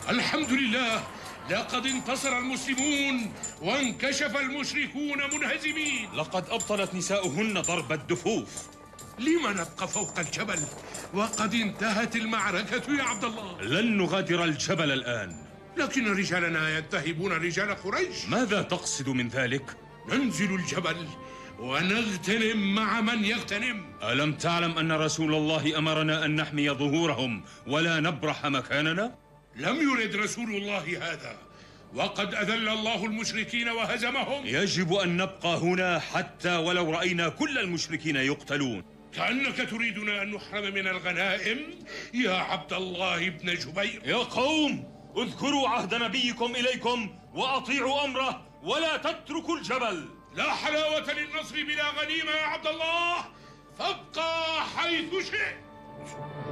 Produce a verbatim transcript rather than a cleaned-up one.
الحمد لله، لقد انتصر المسلمون وانكشف المشركون منهزمين. لقد أبطلت نساؤهن ضرب الدفوف. لم نبقى فوق الجبل وقد انتهت المعركة يا عبد الله؟ لن نغادر الجبل الآن. لكن رجالنا ينتهبون رجال قريش. ماذا تقصد من ذلك؟ ننزل الجبل ونغتنم مع من يغتنم. ألم تعلم أن رسول الله أمرنا أن نحمي ظهورهم ولا نبرح مكاننا؟ لم يرد رسول الله هذا، وقد أذل الله المشركين وهزمهم. يجب أن نبقى هنا حتى ولو رأينا كل المشركين يقتلون. كأنك تريدنا أن نحرم من الغنائم يا عبد الله بن جبير. يا قوم، اذكروا عهد نبيكم إليكم وأطيعوا أمره ولا تتركوا الجبل. لا حلاوة للنصر بلا غنيمة يا عبد الله، فابقى حيث شئت.